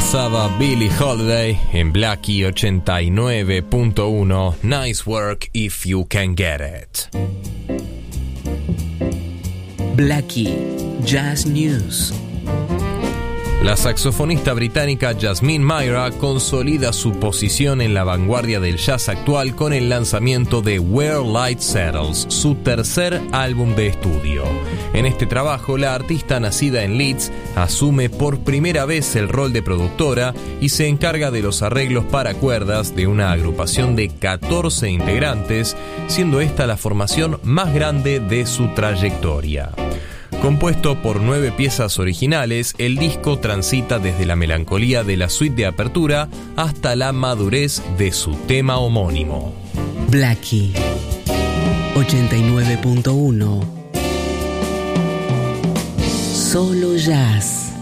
Pasaba Billie Holiday en Blackie 89.1. Nice work if you can get it. Blackie Jazz News. La saxofonista británica Jasmine Myra consolida su posición en la vanguardia del jazz actual con el lanzamiento de Where Light Settles, su tercer álbum de estudio. En este trabajo, la artista nacida en Leeds asume por primera vez el rol de productora y se encarga de los arreglos para cuerdas de una agrupación de 14 integrantes, siendo esta la formación más grande de su trayectoria. Compuesto por 9 piezas originales, el disco transita desde la melancolía de la suite de apertura hasta la madurez de su tema homónimo. Blackie 89.1. Solo jazz.